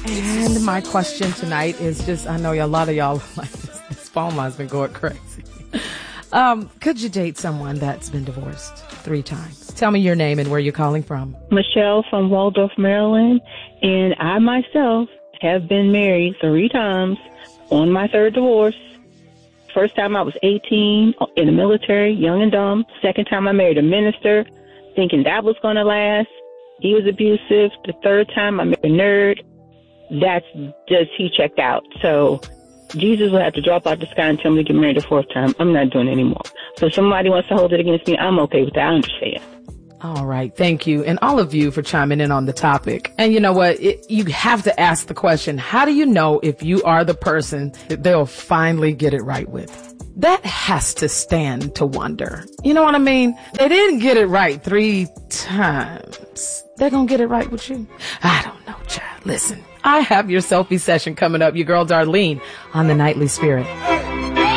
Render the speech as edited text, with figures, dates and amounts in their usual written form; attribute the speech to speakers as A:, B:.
A: And my question tonight is just, I know a lot of y'all like this phone line's been going crazy. Could you date someone that's been divorced 3 times? Tell me your name and where you're calling from.
B: Michelle from Waldorf, Maryland. And I myself have been married 3 times on my 3rd divorce. First time I was 18 in the military, young and dumb. Second time I married a minister, thinking that was going to last. He was abusive. The 3rd time I married a nerd. That's just, he checked out. So Jesus will have to drop out the sky and tell me to get married the 4th time. I'm not doing it anymore. So if somebody wants to hold it against me, I'm okay with that. I understand.
A: All right. Thank you. And all of you for chiming in on the topic. And you know what? You have to ask the question, how do you know if you are the person that they'll finally get it right with? That has to stand to wonder. You know what I mean? They didn't get it right 3 times. They're going to get it right with you? I don't know, child. Listen, I have your selfie session coming up. Your girl Darlene on the Nightly Spirit.